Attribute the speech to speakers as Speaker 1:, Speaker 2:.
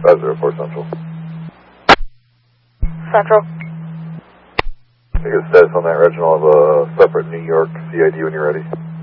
Speaker 1: 504 Central.
Speaker 2: Central.
Speaker 1: I get a status on that, Reginald. I have a separate New York CID when you're ready.